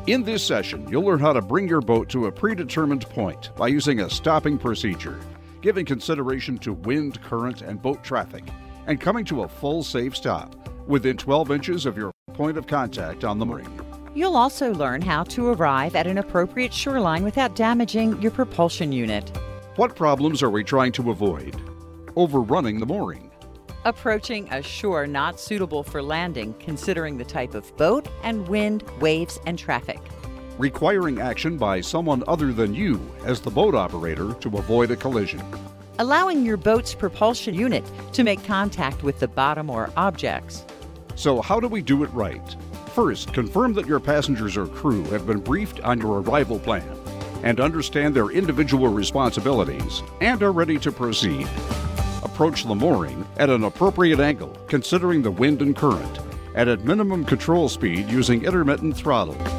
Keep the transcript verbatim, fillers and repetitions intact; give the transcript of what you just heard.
In this session, you'll learn how to bring your boat to a predetermined point by using a stopping procedure, giving consideration to wind, current, and boat traffic, and coming to a full safe stop within twelve inches of your point of contact on the mooring. You'll also learn how to arrive at an appropriate shoreline without damaging your propulsion unit. What problems are we trying to avoid? Overrunning the mooring. Approaching a shore not suitable for landing, considering the type of boat and wind, waves, and traffic. Requiring action by someone other than you as the boat operator to avoid a collision. Allowing your boat's propulsion unit to make contact with the bottom or objects. So how do we do it right? First, confirm that your passengers or crew have been briefed on your arrival plan and understand their individual responsibilities and are ready to proceed. Approach the mooring at an appropriate angle, considering the wind and current, and at minimum control speed using intermittent throttle.